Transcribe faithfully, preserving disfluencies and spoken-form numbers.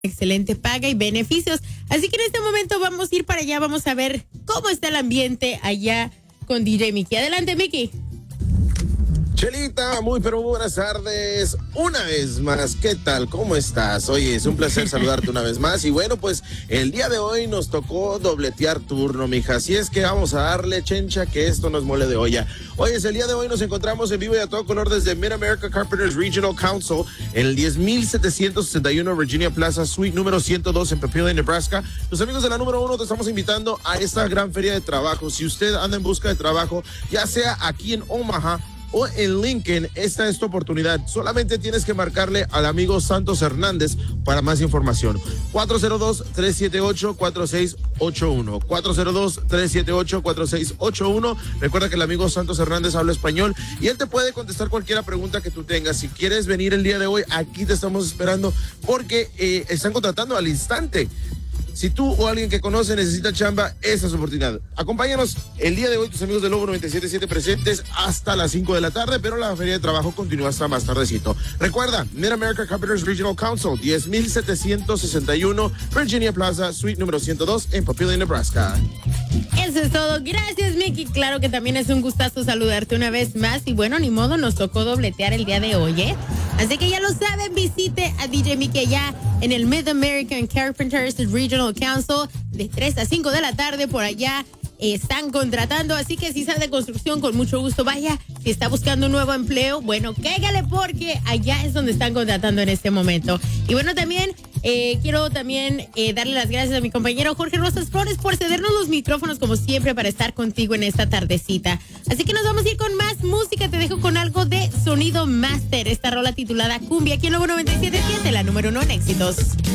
excelente paga y beneficios. Así que en este momento vamos a ir para allá, vamos a ver cómo está el ambiente allá con D J Mickey. Adelante, Mickey. Chelita, muy pero muy buenas tardes. Una vez más, ¿qué tal? ¿Cómo estás? Oye, es un placer saludarte una vez más. Y bueno, pues el día de hoy nos tocó dobletear turno, mija. Así es que vamos a darle, chencha, que esto nos mole de olla. Oye, el día de hoy nos encontramos en vivo y a todo color desde Mid-America Carpenters Regional Council en el diez mil setecientos sesenta y uno Virginia Plaza, suite número ciento dos en Papillion, Nebraska. Los amigos de la número uno te estamos invitando a esta gran feria de trabajo. Si usted anda en busca de trabajo, ya sea aquí en Omaha o en Lincoln, esta es tu oportunidad. Solamente tienes que marcarle al amigo Santos Hernández para más información. cuatro cero dos, tres siete ocho, cuatro seis ocho uno. cuatro cero dos, tres siete ocho, cuatro seis ocho uno. Recuerda que el amigo Santos Hernández habla español y él te puede contestar cualquier pregunta que tú tengas. Si quieres venir el día de hoy, aquí te estamos esperando porque eh, están contratando al instante. Si tú o alguien que conoce necesita chamba, esa es su oportunidad. Acompáñanos el día de hoy, tus amigos de Lobo noventa y siete punto siete presentes hasta las cinco de la tarde, pero la feria de trabajo continúa hasta más tardecito. Recuerda, Mid-America Carpenters Regional Council, diez mil setecientos sesenta y uno Virginia Plaza, suite número ciento dos en Papillion, Nebraska. Eso es todo. Gracias, Mickey. Claro que también es un gustazo saludarte una vez más. Y bueno, ni modo, nos tocó dobletear el día de hoy, ¿eh? Así que ya lo saben, visite a D J Mickey allá en el Mid-American Carpenters Regional Council de tres a cinco de la tarde. Por allá están contratando, así que si sabe de construcción, con mucho gusto vaya. Si está buscando un nuevo empleo, bueno, cáigale porque allá es donde están contratando en este momento. Y bueno, también eh, quiero también eh, darle las gracias a mi compañero Jorge Rosas Flores por cedernos los micrófonos como siempre para estar contigo en esta tardecita. Así que nos vamos a ir con más música. Te dejo con algo de Sonido Master, esta rola titulada Cumbia aquí en Lobo noventa y siete punto siete, la número uno en éxitos.